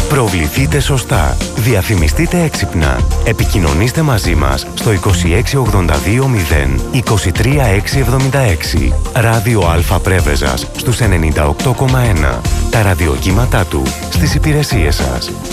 Προβληθείτε σωστά. Διαφημιστείτε έξυπνα. Επικοινωνήστε μαζί μας στο 26820 23676. Ράδιο Α Πρέβεζας στους 98,1. Τα ραδιοκύματά του στις υπηρεσίες σας.